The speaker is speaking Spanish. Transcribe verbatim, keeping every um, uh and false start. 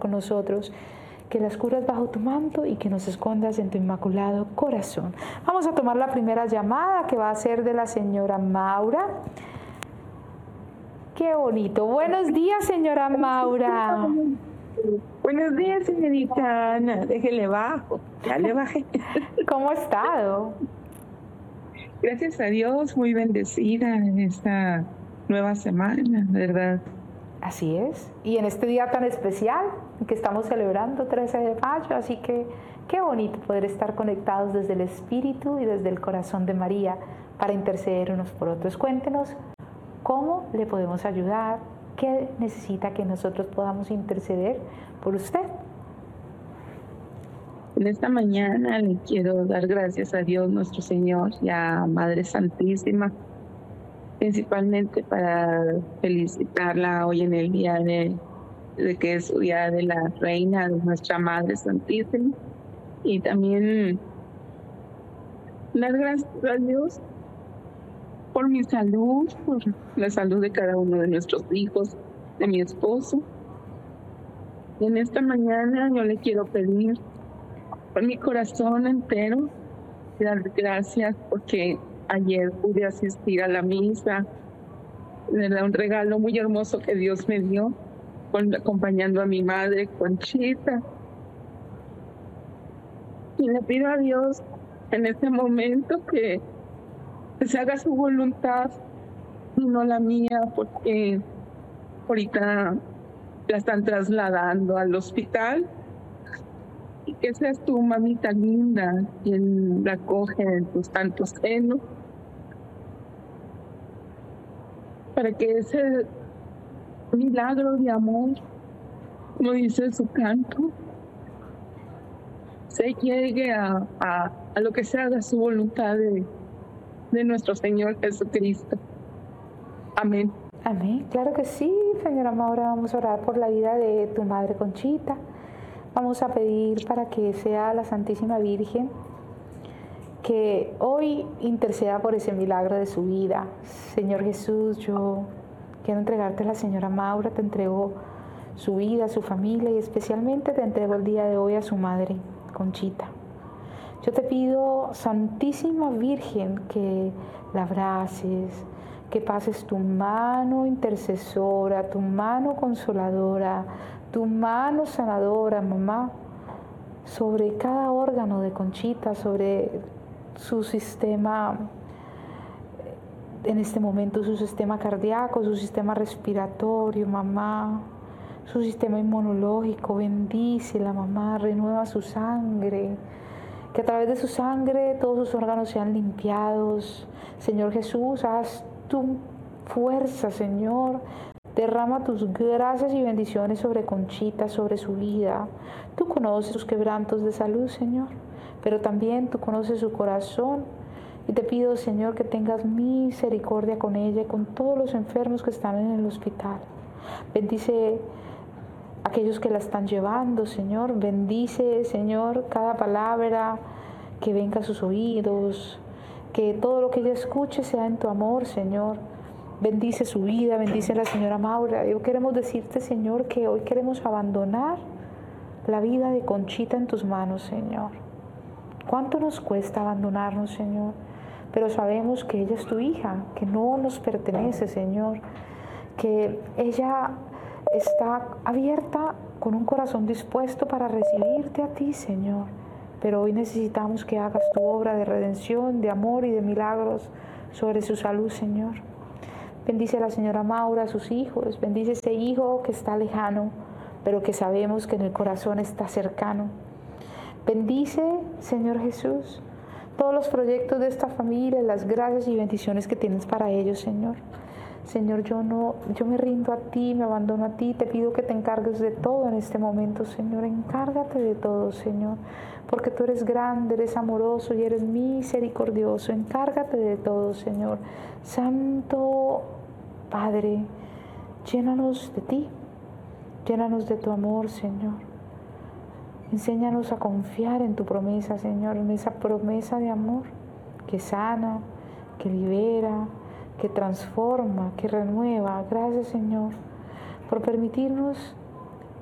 con nosotros, que las cubras bajo tu manto y que nos escondas en tu inmaculado corazón. Vamos a tomar la primera llamada, que va a ser de la señora Maura. Qué bonito. Buenos días, señora Maura. Buenos días, señorita Ana. Déjele bajo. Ya le bajé. ¿Cómo ha estado? Gracias a Dios, muy bendecida en esta nueva semana, ¿verdad? Así es. Y en este día tan especial que estamos celebrando, trece de mayo, así que qué bonito poder estar conectados desde el Espíritu y desde el corazón de María para interceder unos por otros. Cuéntenos cómo le podemos ayudar, qué necesita que nosotros podamos interceder por usted. En esta mañana le quiero dar gracias a Dios nuestro Señor y a Madre Santísima, principalmente para felicitarla hoy en el día de, de que es su día de la Reina, de nuestra Madre Santísima, y también dar gracias a Dios por mi salud, por la salud de cada uno de nuestros hijos, de mi esposo. Y en esta mañana yo le quiero pedir con mi corazón entero dar gracias porque ayer pude asistir a la misa, era un regalo muy hermoso que Dios me dio, con, acompañando a mi madre Conchita. Y le pido a Dios en este momento que, que se haga su voluntad y no la mía, porque ahorita la están trasladando al hospital. Y que seas tú, mamita linda, quien la coge en tus santos senos, para que ese milagro de amor, como dice su canto, se llegue a, a, a lo que se haga su voluntad de, de nuestro Señor Jesucristo. Amén. Amén. Claro que sí, señora Maura. Vamos a orar por la vida de tu madre Conchita. Vamos a pedir para que sea la Santísima Virgen que hoy interceda por ese milagro de su vida. Señor Jesús, yo quiero entregarte a la señora Maura, te entrego su vida, su familia y especialmente te entrego el día de hoy a su madre, Conchita. Yo te pido, Santísima Virgen, que la abraces, que pases tu mano intercesora, tu mano consoladora, tu mano sanadora, mamá, sobre cada órgano de Conchita, sobre su sistema, en este momento su sistema cardíaco, su sistema respiratorio, mamá, su sistema inmunológico. Bendícela, mamá, renueva su sangre, que a través de su sangre todos sus órganos sean limpiados. Señor Jesús, haz tu fuerza, Señor. Derrama tus gracias y bendiciones sobre Conchita, sobre su vida. Tú conoces sus quebrantos de salud, Señor, pero también tú conoces su corazón. Y te pido, Señor, que tengas misericordia con ella y con todos los enfermos que están en el hospital. Bendice a aquellos que la están llevando, Señor. Bendice, Señor, cada palabra que venga a sus oídos. Que todo lo que ella escuche sea en tu amor, Señor. Bendice su vida, bendice a la señora Maura. Yo queremos decirte, Señor, que hoy queremos abandonar la vida de Conchita en tus manos, Señor. ¿Cuánto nos cuesta abandonarnos, Señor? Pero sabemos que ella es tu hija, que no nos pertenece, Señor. Que ella está abierta con un corazón dispuesto para recibirte a ti, Señor. Pero hoy necesitamos que hagas tu obra de redención, de amor y de milagros sobre su salud, Señor. Bendice a la señora Maura, a sus hijos. Bendice a ese hijo que está lejano, pero que sabemos que en el corazón está cercano. Bendice, Señor Jesús, todos los proyectos de esta familia, las gracias y bendiciones que tienes para ellos, Señor. Señor, yo no, yo me rindo a ti, me abandono a ti. Te pido que te encargues de todo en este momento, Señor. Encárgate de todo, Señor, porque tú eres grande, eres amoroso y eres misericordioso. Encárgate de todo, Señor. Santo Padre, llénanos de ti, llénanos de tu amor, Señor. Enséñanos a confiar en tu promesa, Señor, en esa promesa de amor que sana, que libera, que transforma, que renueva. Gracias, Señor, por permitirnos